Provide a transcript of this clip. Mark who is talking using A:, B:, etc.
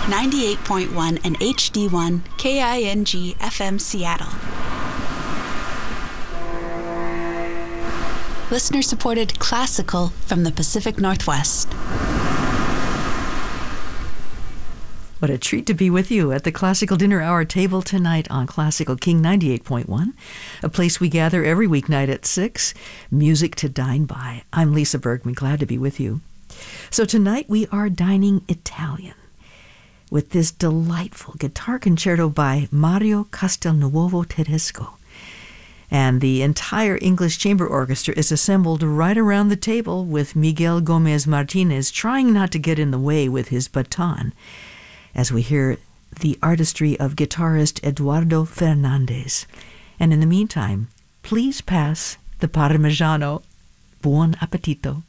A: 98.1 and HD1 KING FM Seattle. Listener-supported classical from the Pacific Northwest.
B: What a treat to be with you at the Classical Dinner Hour table tonight on Classical King 98.1, a place we gather every weeknight at 6, music to dine by. I'm Lisa Bergman, glad to be with you. So tonight we are dining Italian with this delightful guitar concerto by Mario Castelnuovo Tedesco. And the entire English Chamber Orchestra is assembled right around the table with Miguel Gomez Martinez trying not to get in the way with his baton as we hear the artistry of guitarist Eduardo Fernandez. And in the meantime, please pass the Parmigiano. Buon appetito.